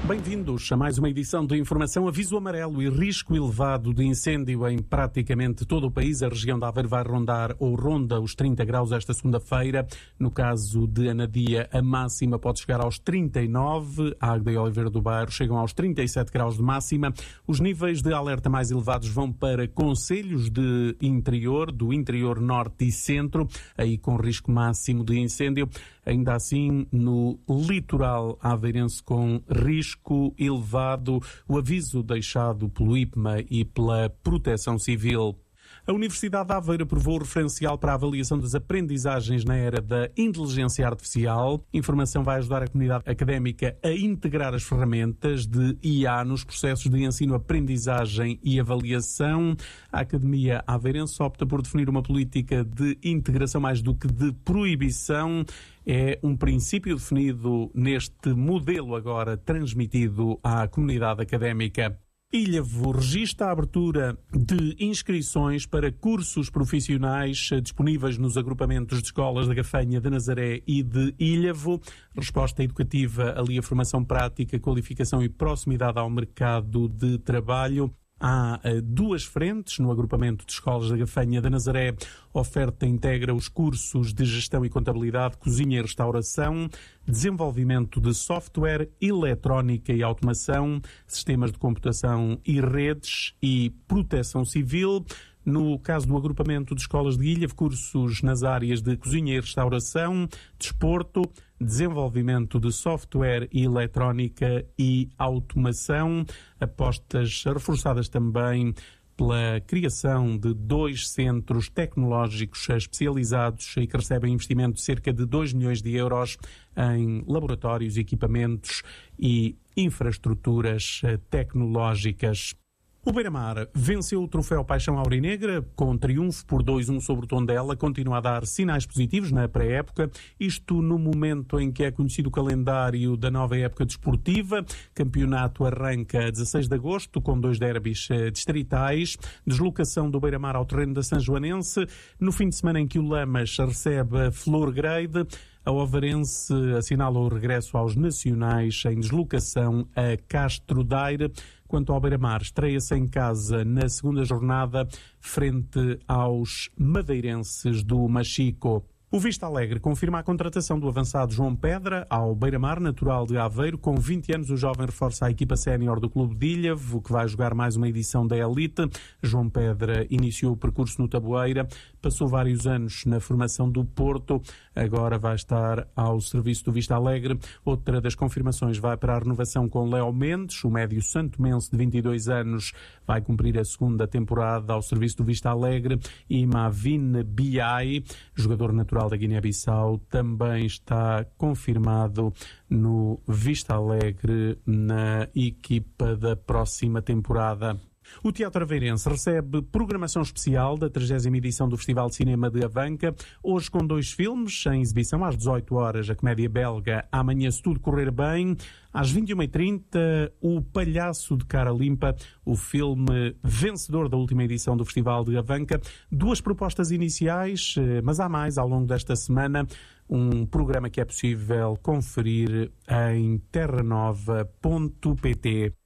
Bem-vindos a mais uma edição de Informação. Aviso amarelo e risco elevado de incêndio em praticamente todo o país. A região de Aveiro vai rondar ou ronda os 30 graus esta segunda-feira. No caso de Anadia, a máxima pode chegar aos 39. A Águeda e Oliveira do Bairro chegam aos 37 graus de máxima. Os níveis de alerta mais elevados vão para concelhos de interior, do interior norte e centro, aí com risco máximo de incêndio. Ainda assim, no litoral aveirense com risco elevado, o aviso deixado pelo IPMA e pela Proteção Civil. A Universidade de Aveiro aprovou o referencial para a avaliação das aprendizagens na era da inteligência artificial. A informação vai ajudar a comunidade académica a integrar as ferramentas de IA nos processos de ensino, aprendizagem e avaliação. A Academia Aveirense opta por definir uma política de integração mais do que de proibição. É um princípio definido neste modelo agora transmitido à comunidade académica. Ilhavo registra a abertura de inscrições para cursos profissionais disponíveis nos agrupamentos de escolas da Gafanha, de Nazaré e de Ilhavo. Resposta educativa ali a formação prática, qualificação e proximidade ao mercado de trabalho. Há duas frentes no agrupamento de escolas da Gafanha da Nazaré. A oferta integra os cursos de gestão e contabilidade, cozinha e restauração, desenvolvimento de software, eletrónica e automação, sistemas de computação e redes e proteção civil. No caso do agrupamento de escolas de Ilhavo, cursos nas áreas de cozinha e restauração, desporto, desenvolvimento de software e eletrónica e automação, apostas reforçadas também pela criação de 2 centros tecnológicos especializados e que recebem investimento de cerca de 2 milhões de euros em laboratórios, equipamentos e infraestruturas tecnológicas. O Beira-Mar venceu o troféu Paixão Aurinegra com triunfo por 2-1 sobre o Tondela, continua a dar sinais positivos na pré-época, isto no momento em que é conhecido o calendário da nova época desportiva. Campeonato arranca a 16 de agosto com 2 derbys distritais, deslocação do Beira-Mar ao terreno da São Joanense, no fim de semana em que o Lamas recebe a Flor Grade. A Ovarense assinala o regresso aos nacionais em deslocação a Castro Daire. Quanto ao Beira-Mar, estreia-se em casa na segunda jornada frente aos madeirenses do Machico. O Vista Alegre confirma a contratação do avançado João Pedra ao Beira-Mar, natural de Aveiro. Com 20 anos, o jovem reforça a equipa sénior do Clube de Ilhavo, que vai jogar mais uma edição da Elite. João Pedra iniciou o percurso no Taboeira, passou vários anos na formação do Porto, agora vai estar ao serviço do Vista Alegre. Outra das confirmações vai para a renovação com Léo Mendes, o médio santomense de 22 anos, vai cumprir a segunda temporada ao serviço do Vista Alegre. E Mavine Biai, jogador natural da Guiné-Bissau, também está confirmado no Vista Alegre na equipa da próxima temporada. O Teatro Aveirense recebe programação especial da 30ª edição do Festival de Cinema de Avanca, hoje com 2 filmes em exibição às 18 horas, a comédia belga Amanhã Se Tudo Correr Bem, às 21h30, O Palhaço de Cara Limpa, o filme vencedor da última edição do Festival de Avanca. 2 propostas iniciais, mas há mais ao longo desta semana, um programa que é possível conferir em terranova.pt.